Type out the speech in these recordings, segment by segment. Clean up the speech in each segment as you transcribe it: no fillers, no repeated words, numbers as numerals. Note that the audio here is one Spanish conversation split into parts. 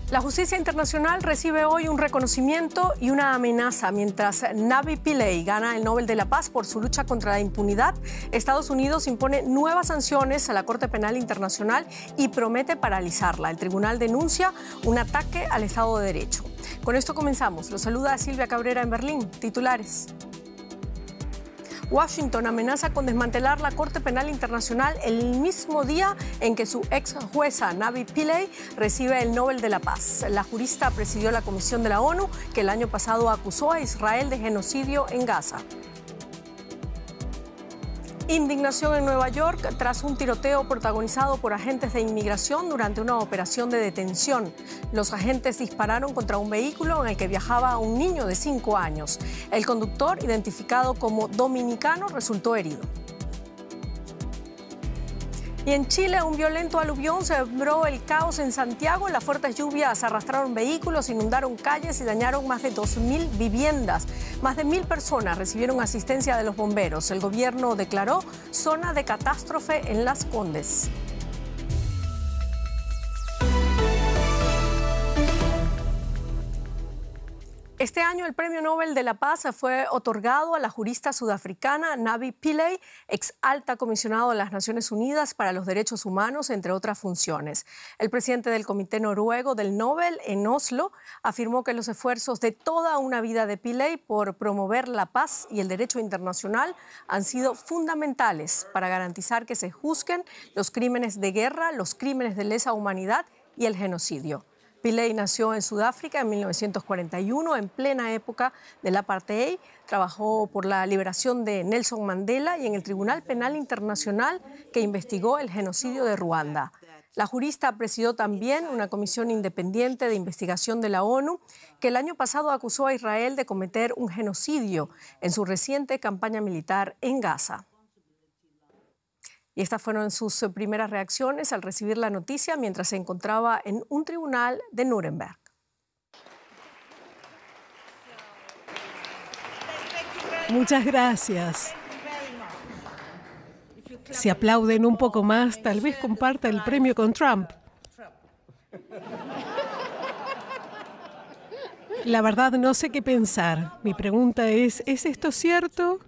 La justicia internacional recibe hoy un reconocimiento y una amenaza. Mientras Nabih Pillay gana el Nobel de la Paz por su lucha contra la impunidad, Estados Unidos impone nuevas sanciones a la Corte Penal Internacional y promete paralizarla. El tribunal denuncia un ataque al Estado de Derecho. Con esto comenzamos. Los saluda Silvia Cabrera en Berlín. Titulares. Washington amenaza con desmantelar la Corte Penal Internacional el mismo día en que su ex jueza Nabih Pillay recibe el Nobel de la Paz. La jurista presidió la Comisión de la ONU que el año pasado acusó a Israel de genocidio en Gaza. Indignación en Nueva York tras un tiroteo protagonizado por agentes de inmigración durante una operación de detención. Los agentes dispararon contra un vehículo en el que viajaba un niño de 5 años. El conductor, identificado como dominicano, resultó herido. Y en Chile, un violento aluvión sembró el caos en Santiago. Las fuertes lluvias arrastraron vehículos, inundaron calles y dañaron más de 2.000 viviendas. Más de 1.000 personas recibieron asistencia de los bomberos. El gobierno declaró zona de catástrofe en Las Condes. Este año el Premio Nobel de la Paz fue otorgado a la jurista sudafricana Nabih Pillay, ex alta comisionado de las Naciones Unidas para los Derechos Humanos, entre otras funciones. El presidente del Comité Noruego del Nobel en Oslo afirmó que los esfuerzos de toda una vida de Pillay por promover la paz y el derecho internacional han sido fundamentales para garantizar que se juzguen los crímenes de guerra, los crímenes de lesa humanidad y el genocidio. Pillay nació en Sudáfrica en 1941, en plena época del apartheid. Trabajó por la liberación de Nelson Mandela y en el Tribunal Penal Internacional que investigó el genocidio de Ruanda. La jurista presidió también una comisión independiente de investigación de la ONU que el año pasado acusó a Israel de cometer un genocidio en su reciente campaña militar en Gaza. Y estas fueron sus primeras reacciones al recibir la noticia mientras se encontraba en un tribunal de Nuremberg. Muchas gracias. Si aplauden un poco más, tal vez comparta el premio con Trump. La verdad, no sé qué pensar. Mi pregunta ¿es esto cierto?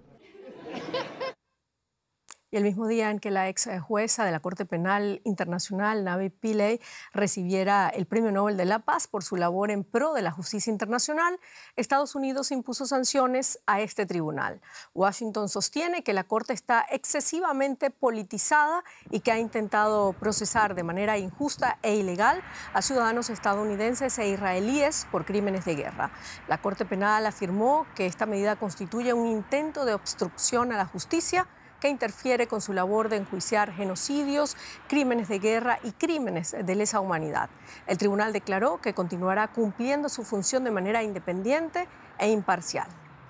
Y el mismo día en que la ex jueza de la Corte Penal Internacional, Nabih Pillay, recibiera el Premio Nobel de la Paz por su labor en pro de la justicia internacional, Estados Unidos impuso sanciones a este tribunal. Washington sostiene que la Corte está excesivamente politizada y que ha intentado procesar de manera injusta e ilegal a ciudadanos estadounidenses e israelíes por crímenes de guerra. La Corte Penal afirmó que esta medida constituye un intento de obstrucción a la justicia que interfiere con su labor de enjuiciar genocidios, crímenes de guerra y crímenes de lesa humanidad. El tribunal declaró que continuará cumpliendo su función de manera independiente e imparcial.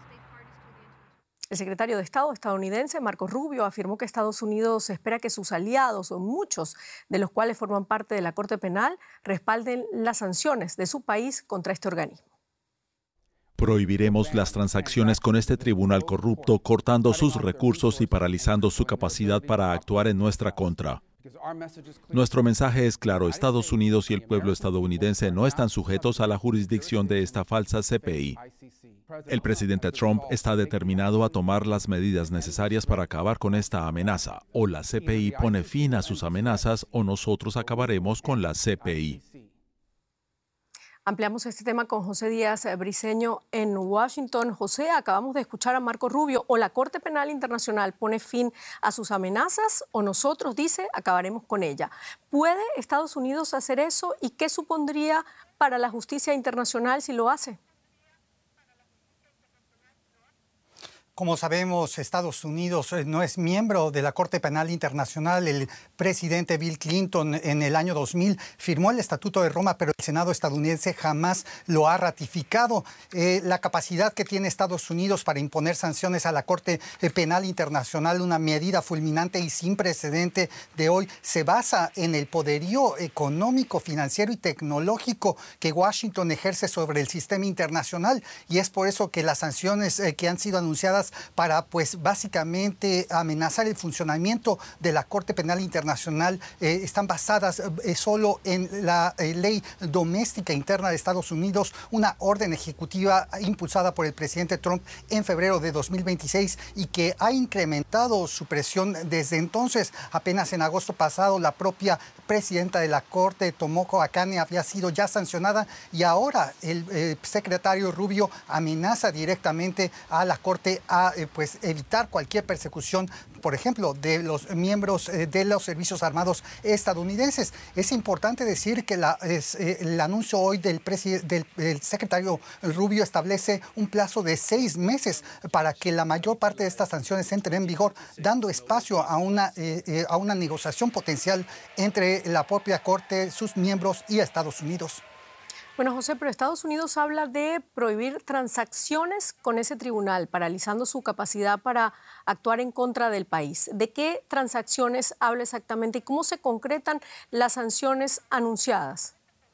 El secretario de Estado estadounidense, Marco Rubio, afirmó que Estados Unidos espera que sus aliados, o muchos de los cuales forman parte de la Corte Penal, respalden las sanciones de su país contra este organismo. Prohibiremos las transacciones con este tribunal corrupto, cortando sus recursos y paralizando su capacidad para actuar en nuestra contra. Nuestro mensaje es claro: Estados Unidos y el pueblo estadounidense no están sujetos a la jurisdicción de esta falsa CPI. El presidente Trump está determinado a tomar las medidas necesarias para acabar con esta amenaza. O la CPI pone fin a sus amenazas o nosotros acabaremos con la CPI. Ampliamos este tema con José Díaz Briceño en Washington. José, acabamos de escuchar a Marco Rubio. O la Corte Penal Internacional pone fin a sus amenazas o nosotros, dice, acabaremos con ella. ¿Puede Estados Unidos hacer eso y qué supondría para la justicia internacional si lo hace? Como sabemos, Estados Unidos no es miembro de la Corte Penal Internacional. El presidente Bill Clinton en el año 2000 firmó el Estatuto de Roma, pero el Senado estadounidense jamás lo ha ratificado. La capacidad que tiene Estados Unidos para imponer sanciones a la Corte Penal Internacional, una medida fulminante y sin precedente de hoy, se basa en el poderío económico, financiero y tecnológico que Washington ejerce sobre el sistema internacional. Y es por eso que las sanciones que han sido anunciadas medidas para, pues, básicamente amenazar el funcionamiento de la Corte Penal Internacional están basadas solo en la ley doméstica interna de Estados Unidos, una orden ejecutiva impulsada por el presidente Trump en febrero de 2026 y que ha incrementado su presión desde entonces. Apenas en agosto pasado, la propia presidenta de la Corte, Tomoko Akane, había sido ya sancionada y ahora el secretario Rubio amenaza directamente a la Corte a pues evitar cualquier persecución, por ejemplo, de los miembros de los servicios armados estadounidenses. Es importante decir que el anuncio hoy del secretario Rubio establece un plazo de 6 meses para que la mayor parte de estas sanciones entren en vigor, dando espacio a una negociación potencial entre la propia Corte, sus miembros y Estados Unidos. Bueno, José, pero Estados Unidos habla de prohibir transacciones con ese tribunal, paralizando su capacidad para actuar en contra del país. ¿De qué transacciones habla exactamente y cómo se concretan las sanciones anunciadas?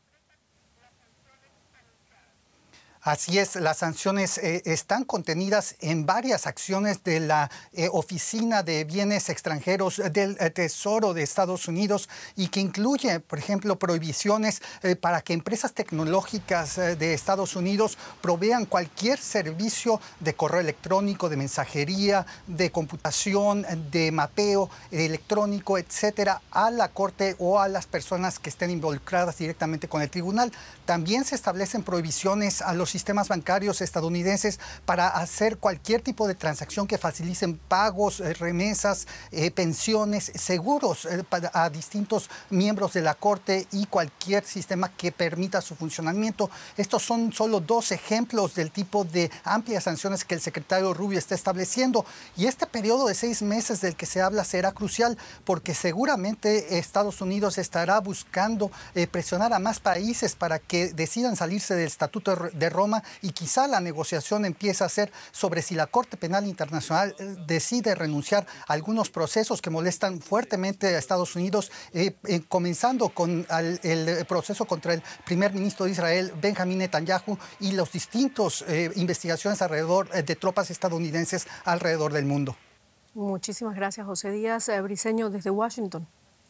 Así es, las sanciones están contenidas en varias acciones de la Oficina de Bienes Extranjeros del Tesoro de Estados Unidos y que incluye, por ejemplo, prohibiciones para que empresas tecnológicas de Estados Unidos provean cualquier servicio de correo electrónico, de mensajería, de computación, de mapeo electrónico, etcétera, a la Corte o a las personas que estén involucradas directamente con el tribunal. También se establecen prohibiciones a los sistemas bancarios estadounidenses para hacer cualquier tipo de transacción que faciliten pagos, remesas, pensiones, seguros a distintos miembros de la Corte y cualquier sistema que permita su funcionamiento. Estos son solo 2 ejemplos del tipo de amplias sanciones que el secretario Rubio está estableciendo. Y este periodo de 6 meses del que se habla será crucial porque seguramente Estados Unidos estará buscando presionar a más países para que decidan salirse del Estatuto de Roma y quizá la negociación empieza a ser sobre si la Corte Penal Internacional decide renunciar a algunos procesos que molestan fuertemente a Estados Unidos, comenzando con el proceso contra el primer ministro de Israel, Benjamín Netanyahu, y los distintos investigaciones alrededor de tropas estadounidenses alrededor del mundo. Muchísimas gracias, José Díaz Briceño, desde Washington.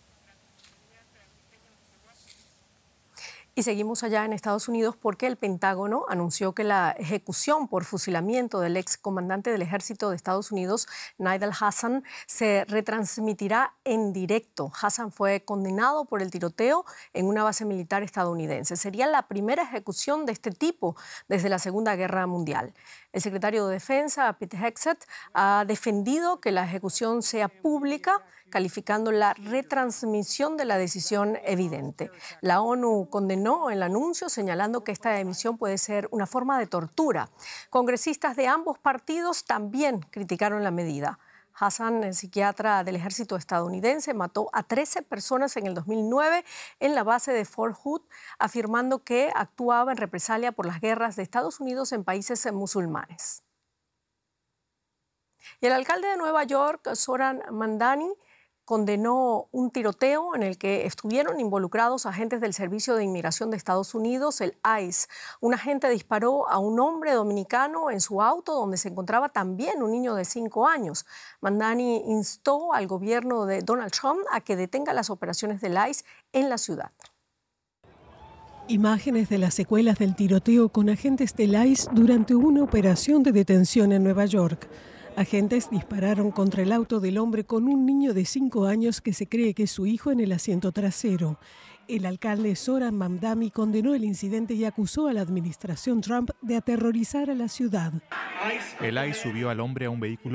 Y seguimos allá en Estados Unidos porque el Pentágono anunció que la ejecución por fusilamiento del ex comandante del ejército de Estados Unidos, Nidal Hasan, se retransmitirá en directo. Hasan fue condenado por el tiroteo en una base militar estadounidense. Sería la primera ejecución de este tipo desde la Segunda Guerra Mundial. El secretario de Defensa, Pete Hegseth, ha defendido que la ejecución sea pública, calificando la retransmisión de la decisión evidente. La ONU condenó el anuncio, señalando que esta emisión puede ser una forma de tortura. Congresistas de ambos partidos también criticaron la medida. Hasan, el psiquiatra del ejército estadounidense, mató a 13 personas en el 2009 en la base de Fort Hood, afirmando que actuaba en represalia por las guerras de Estados Unidos en países musulmanes. Y el alcalde de Nueva York, Zohran Mamdani, condenó un tiroteo en el que estuvieron involucrados agentes del Servicio de Inmigración de Estados Unidos, el ICE. Un agente disparó a un hombre dominicano en su auto donde se encontraba también un niño de 5 años. Mamdani instó al gobierno de Donald Trump a que detenga las operaciones del ICE en la ciudad. Imágenes de las secuelas del tiroteo con agentes del ICE durante una operación de detención en Nueva York. Agentes dispararon contra el auto del hombre con un niño de 5 años que se cree que es su hijo en el asiento trasero. El alcalde Zohran Mamdani condenó el incidente y acusó a la administración Trump de aterrorizar a la ciudad. El ICE subió al hombre a un vehículo